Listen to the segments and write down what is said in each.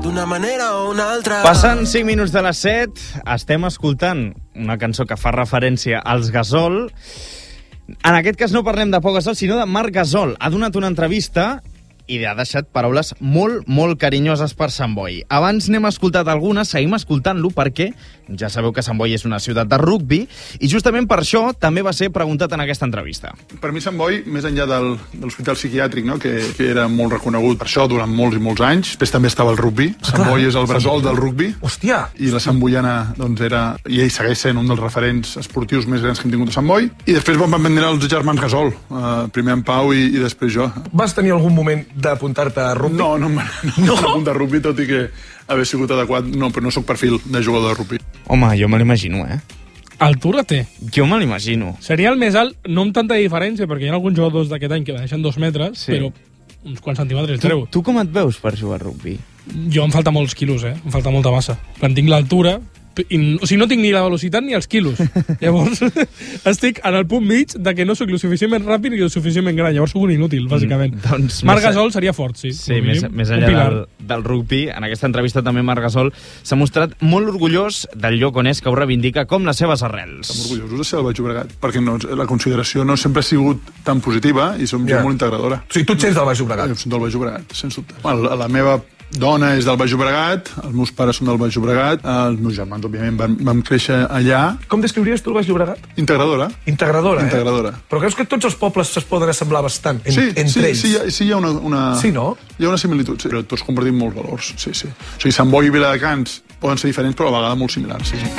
d'una manera o una altra. Passant 5 minuts de les 7, estem escoltant una cançó que fa referència als Gasol. En aquest cas no parlem de Pau Gasol, sinó de Marc Gasol. Ha donat una entrevista i ha deixat paraules molt, molt carinyoses per Sant Boi. Abans n'hem escoltat algunes, seguim escoltant-lo perquè ja sabeu que Sant Boi és una ciutat de rugbi i justament per això també va ser preguntat en aquesta entrevista. Per mi Sant Boi, més enllà de l'hospital psiquiàtric, no? que era molt reconegut per això durant molts i molts anys, després també estava el rugbi. Sant Boi és el bressol del rugbi. Hòstia! I la Sant Boiana doncs, era, i ell segueix sent un dels referents esportius més grans que hem tingut a Sant Boi. I després van vendre els germans Gasol, primer en Pau i després jo. Vas tenir algun moment d'apuntar-te a rugbi? No m'han apuntat a rugbi, tot i que haver sigut adequat, no, però no sóc perfil de jugador de rugbi. Home, jo me l'imagino, Altura té. Jo me l'imagino. Seria el més alt, no amb tanta diferència, perquè hi ha alguns jugadors d'aquest any que baixen 2 metres, Sí. però uns quants centímetres treu. Tu com et veus per jugar a rugbi? Jo em falta molts quilos, em falta molta massa. Quan tinc l'altura, o sigui, no tinc ni la velocitat ni els quilos. Llavors, estic en el punt mig de que no sóc lo suficientment ràpid ni lo suficientment gran. Llavors sóc un inútil, bàsicament. Doncs Marc Gasol seria fort, sí. Sí, més enllà del rugbi, en aquesta entrevista també Marc Gasol s'ha mostrat molt orgullós del lloc on és, que ho reivindica com les seves arrels. Som orgullosos de ser del Baix Llobregat, perquè no, la consideració no sempre ha sigut tan positiva i som gent molt integradora. O sigui, tu ets del Baix Llobregat? Som del Baix Llobregat, sens dubte. La meva dona és del Baix Llobregat, els meus pares són del Baix Llobregat, els meus germans, òbviament, vam créixer allà. Com descriuries tu el Baix Llobregat? Integradora. Integradora, Integradora. Però creus que tots els pobles es poden assemblar bastant entre ells? Sí, hi ha una... Sí, no? Hi ha una similitud, sí. Però tots compartim molts valors, sí. O sigui, Sant Boi i Viladecans poden ser diferents, però a la vegada molt similars, sí.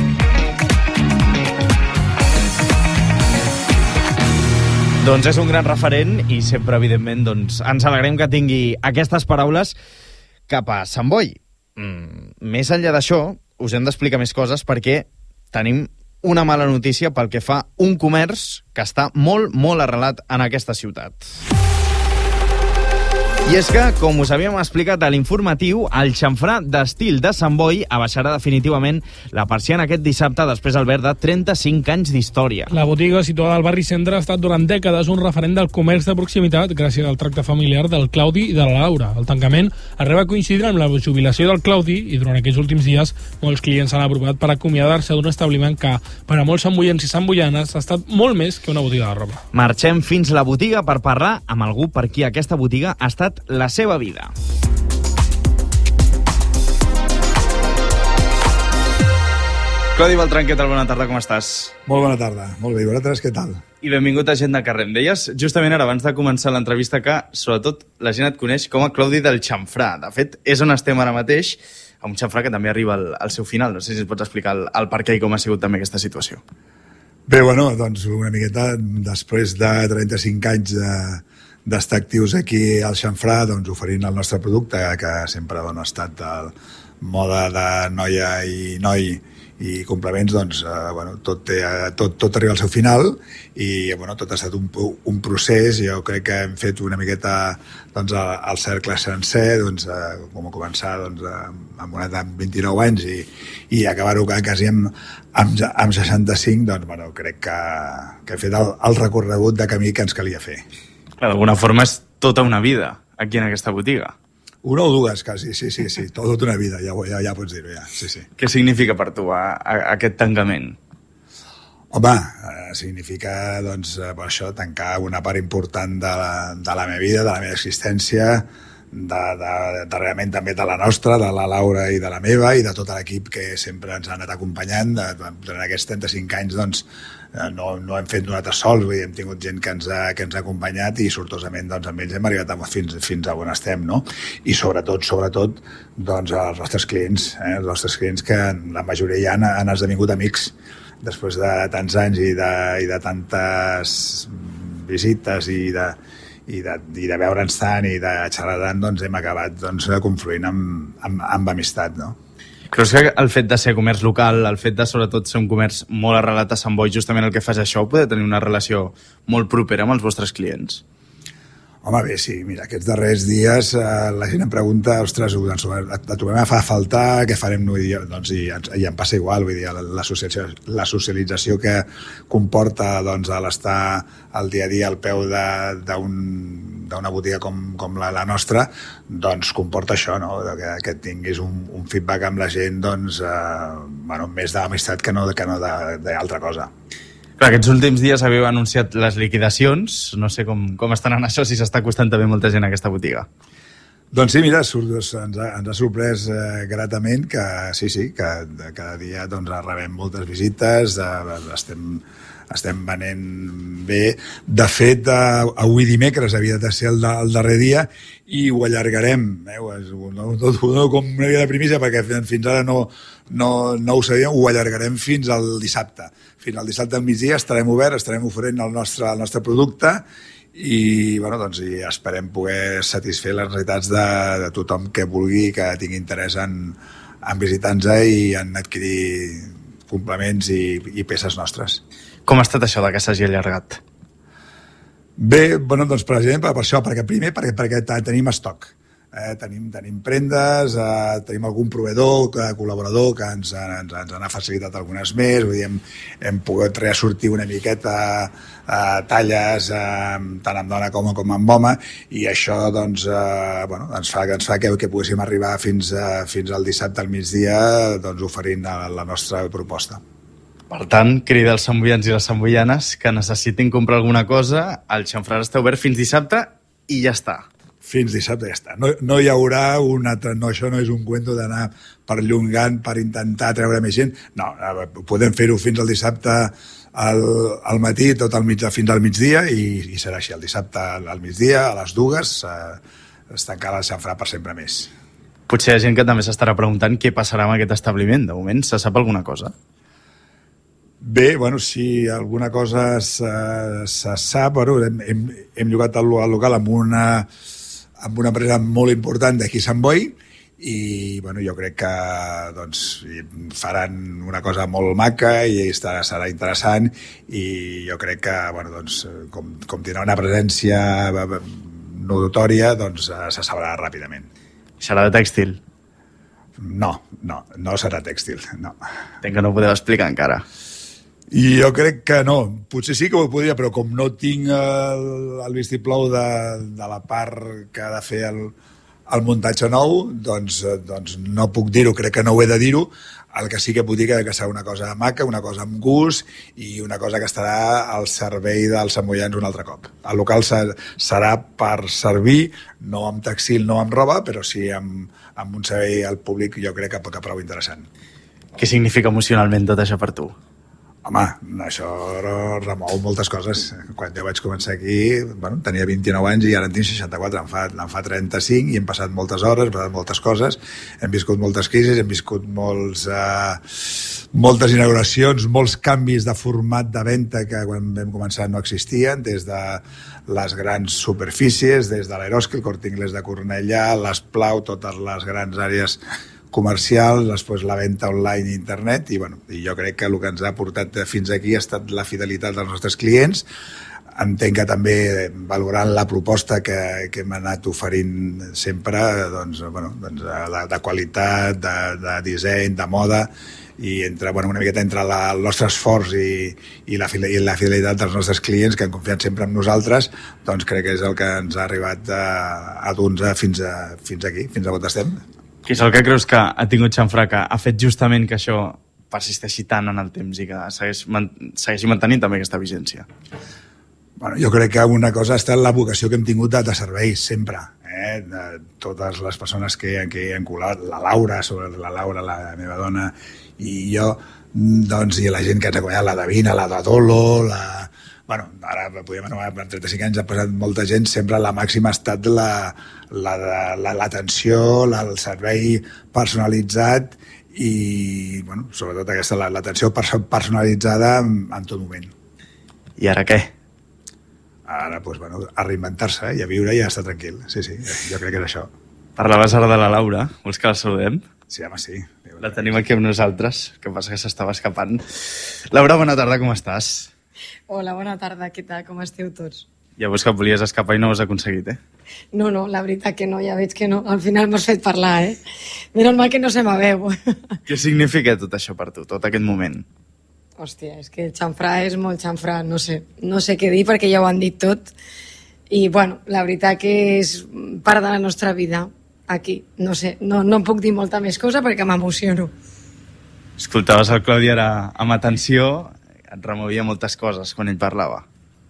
Doncs és un gran referent i sempre, evidentment, doncs, ens alegrem que tingui aquestes paraules cap a Sant Boi. Més enllà d'això, us hem d'explicar més coses perquè tenim una mala notícia pel que fa un comerç que està molt, molt arrelat en aquesta ciutat. I és que, com us havíem explicat a l'informatiu, el xamfrà d'estil de Sant Boi abaixarà definitivament la persiana aquest dissabte després al de 35 anys d'història. La botiga situada al barri centre ha estat durant dècades un referent del comerç de proximitat gràcies al tracte familiar del Claudi i de la Laura. El tancament arriba a coincidir amb la jubilació del Claudi i durant aquests últims dies molts clients s'han aprovat per acomiadar-se d'un establiment que, per a molts santboians i santboianes, ha estat molt més que una botiga de roba. Marxem fins a la botiga per parlar amb algú per qui aquesta botiga ha estat la seva vida. Claudi Beltrán, què tal? Bona tarda, com estàs? Molt bona tarda, molt bé. I vosaltres què tal? I benvingut a Gent de Carrer. Em deies justament ara, abans de començar l'entrevista, que sobretot la gent et coneix com a Claudi del xamfrà. De fet, és on estem ara mateix, amb un xamfrà que també arriba al seu final. No sé si ens pots explicar el per què i com ha sigut també aquesta situació. Bé, bueno, doncs una miqueta, després de 35 anys d'estar actius aquí al xamfrà, doncs oferint el nostre producte, que sempre ha estat el moda de noia i noi i complements, doncs, tot arriba al seu final i tot ha estat un procés. Jo crec que hem fet una miqueta doncs, el cercle sencer, doncs, com a començar amb una edat amb 29 anys i acabar-ho quasi amb 65, doncs, crec que hem fet el recorregut de camí que ens calia fer. D'alguna forma és tota una vida aquí en aquesta botiga. Una o dues, quasi, sí. Tota una vida, ja pots dir-ho, ja. Sí. Què significa per tu aquest tancament? Home, significa, doncs, per això, tancar una part important de la meva vida, de la meva existència, darrerament també de la nostra, de la Laura i de la meva, i de tot l'equip que sempre ens ha anat acompanyant. Durant aquests 35 anys, doncs, no hem fet nosaltres sols, vull dir, hem tingut gent que ens ha acompanyat i sortosament doncs, amb ells hem arribat fins a on estem, no? I sobretot doncs, els nostres clients, els nostres clients que la majoria ja han esdevingut amics després de tants anys i de tantes visites i de veure'ns tant i de xerrar tant, doncs hem acabat confluint amb amistat, no? Creus que el fet de ser comerç local, el fet de sobretot ser un comerç molt arrelat a Sant Boi, justament el que fa és això, poder tenir una relació molt propera amb els vostres clients? Home, bé, sí, mira, aquests darrers dies la gent em pregunta, ostres, et trobem a faltar, què farem? Doncs, i em passa igual, vull dir, la socialització que comporta doncs, l'estar al dia a dia al peu d'una botiga com la nostra, doncs comporta això, no? Que tinguis un feedback amb la gent, doncs, més d'amistat que no d'altra cosa. Clar, aquests últims dies havíeu anunciat les liquidacions. No sé com estan en això, si s'està costant també molta gent a aquesta botiga. Doncs sí, mira, ens ha sorprès gratament que que cada dia doncs, rebem moltes visites, estem venent bé. De fet, avui dimecres havia de ser el darrer dia i ho allargarem. No com una vida de primícia, perquè fins ara no ho sabíem, ho allargarem fins al dissabte. Fins al dissabte al migdia estarem oberts, estarem oferint el nostre producte i i esperem poder satisfer les necessitats de tothom que vulgui, que tingui interès en visitar-nos i en adquirir complements i peces nostres. Com ha estat això de que s'hagi allargat? Bé, doncs per exemple, per això, perquè tenim estoc. Tenim prendes, tenim algun proveïdor, col·laborador que ens ha facilitat algunes més, vull dir, hem pogut ressortir una miqueta talles tant amb dona com amb home, i això doncs, ens fa que poguéssim arribar fins al dissabte al migdia doncs, oferint la nostra proposta. Per tant, crida als samboians i les samboianes que necessitin comprar alguna cosa, el xamfrà està obert fins dissabte i ja està. Fins dissabte ja està. No hi haurà un altre... No, això no és un cuento d'anar perllongant per intentar treure més gent. No, podem fer-ho fins al dissabte al matí, fins al migdia, i serà així. El dissabte al migdia, a les 2, es tancarà el xamfrà per sempre més. Potser hi ha gent que també s'estarà preguntant què passarà amb aquest establiment. De moment, se sap alguna cosa? Bé, si alguna cosa se sap, hem llogat el local amb una empresa molt important d'aquí Sant Boi i jo crec que faran una cosa molt maca i serà interessant, i jo crec que com tindrà una presència nodatòria, se sabrà ràpidament. Serà de tèxtil? No serà tèxtil, no. Entenc que no ho podeu explicar encara. I jo crec que no. Potser sí que ho podria, però com no tinc el vistiplau de la part que ha de fer el muntatge nou, doncs no puc dir-ho, crec que no ho he de dir-ho. El que sí que puc dir que serà una cosa maca, una cosa amb gust i una cosa que estarà al servei dels samboians un altre cop. El local serà per servir, no amb tèxtil, no amb roba, però sí amb un servei al públic, jo crec que prou interessant. Què significa emocionalment tot això per tu? Home, això remou moltes coses. Quan jo vaig començar aquí, tenia 29 anys i ara en tinc 64, em fa 35 i hem passat moltes hores, hem passat moltes coses, hem viscut moltes crisis, hem viscut moltes inauguracions, molts canvis de format de venda que quan vam començar no existien, des de les grans superfícies, des de l'Eroski, el Corte Inglés de Cornellà, l'Esplau, totes les grans àrees comercial, després la venda online i internet, i jo crec que el que ens ha portat fins aquí ha estat la fidelitat dels nostres clients. Entenc que també valorant la proposta que hem anat oferint sempre, de qualitat, de disseny, de moda, i una miqueta entre el nostre esforç i la fidelitat dels nostres clients, que han confiat sempre en nosaltres, doncs crec que és el que ens ha arribat a dur-nos fins aquí, fins a on estem. Què és el que creus que ha tingut xamfrà, que ha fet justament que això persisteixi tant en el temps i que segueixi mantenint també aquesta vigència? Jo crec que una cosa ha estat la vocació que hem tingut de servei sempre. De totes les persones que hi han colat, la Laura, la meva dona, i jo, i la gent que ens ha acompanyat, la Davina, la Dadolo, ara podríem anomenar, en 35 anys ha passat molta gent, sempre la màxima ha estat l'atenció, el servei personalitzat i, sobretot l'atenció personalitzada en tot moment. I ara què? Ara, a reinventar-se i a viure i a estar tranquil. Sí, jo crec que és això. Parlaves ara de la Laura, vols que la saludem? Sí, home, sí. La tenim aquí amb nosaltres, que passa que s'estava escapant. Laura, bona tarda, com estàs? Hola, bona tarda, què tal? Com esteu tots? Ja veus que volies escapar i no ho has aconseguit, No, la veritat que no, ja veig que no. Al final m'has fet parlar, Menys mal que no se m'aveu. Què significa tot això per tu, tot aquest moment? Hòstia, és que el xamfrà és molt xamfrà, no sé què dir perquè ja ho han dit tot. I, bueno, la veritat que és part de la nostra vida aquí. No sé, no puc dir molta més cosa perquè m'emociono. Escoltaves el Claudi ara amb atenció, et removia moltes coses quan ell parlava.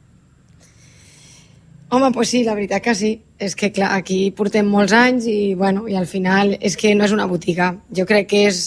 Home, pues sí, la veritat que sí. És que, clar, aquí portem molts anys i, bueno, i al final és que no és una botiga. Jo crec que és...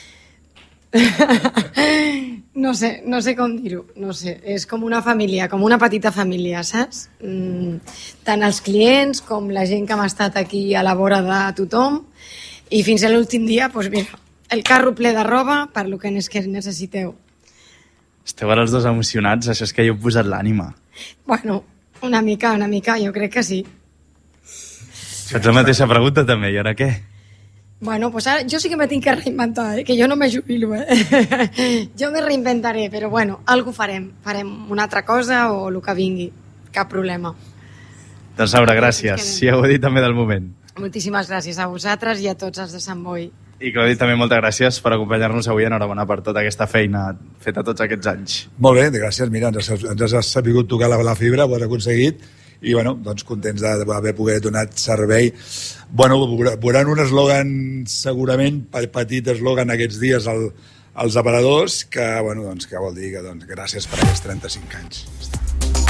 no sé com dir-ho. No sé, és com una família, com una petita família, saps? Tant els clients com la gent que hem estat aquí a la vora de tothom. I fins a l'últim dia, doncs mira, el carro ple de roba per lo que necessiteu. Esteu ara els dos emocionats, això és que hi heu posat l'ànima. Bueno, una mica, jo crec que sí. Faig la mateixa pregunta també, i ara què? Bueno, pues ara jo sí que me tinc que reinventar, que jo no me jubilo, Jo me reinventaré, però bueno, algo farem. Farem una altra cosa o el que vingui. Cap problema. Doncs Laura, gràcies. Sí, heu dit també del moment. Moltíssimes gràcies a vosaltres i a tots els de Sant Boi. I Claudi, també moltes gràcies per acompanyar-nos avui. Enhorabona per tota aquesta feina feta tots aquests anys. Molt bé, gràcies. Mira, ens has sapigut tocar la fibra, ho has aconseguit, i bueno, doncs contents d'haver pogut donar servei. Bueno, veuran un eslògan, segurament, petit eslògan aquests dies als aparadors, que, bueno, doncs, que vol dir que gràcies per aquests 35 anys.